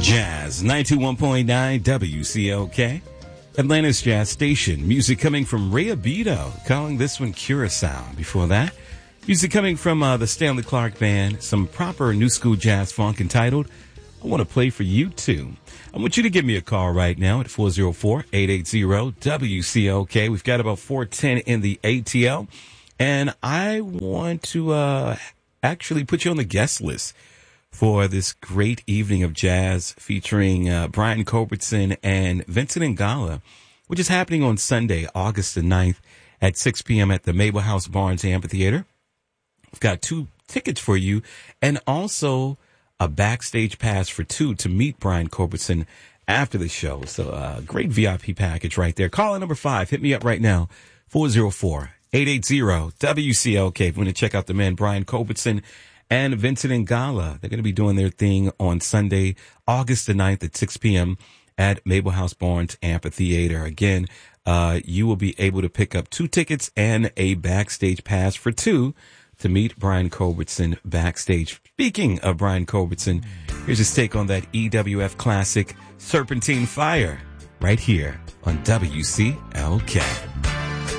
Jazz 91.9 WCLK, Atlanta's jazz station. Music coming from Ray Abito, calling this one Curacao. Before that, music coming from the Stanley Clarke Band, some proper new school jazz funk entitled I Want to Play for You Too. I want you to give me a call right now at 404-880-WCLK. We've got about 410 in the ATL, and I want to actually put you on the guest list for this great evening of jazz featuring Brian Culbertson and Vincent Ingala, which is happening on Sunday, August the 9th at 6 p.m. at the Mabel House Barnes Amphitheater. We've got 2 tickets for you and also a backstage pass for 2 to meet Brian Culbertson after the show. So great VIP package right there. Caller number 5, hit me up right now, 404-880-WCLK. If you want to check out the man Brian Culbertson and Vincent Ingala. They're going to be doing their thing on Sunday, August the 9th at 6 p.m. at Mabel House Barnes Amphitheater. Again, you will be able to pick up 2 tickets and a backstage pass for 2 to meet Brian Culbertson backstage. Speaking of Brian Culbertson, here's his take on that EWF classic, Serpentine Fire, right here on WCLK.